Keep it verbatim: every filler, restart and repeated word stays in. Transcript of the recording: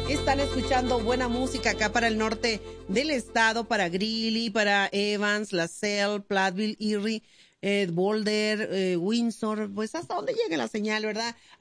Están escuchando buena música acá para el norte del estado, para Greeley, para Evans, LaSalle, Platteville, Erie, eh, Boulder, eh, Windsor, pues hasta donde llegue la señal, ¿verdad?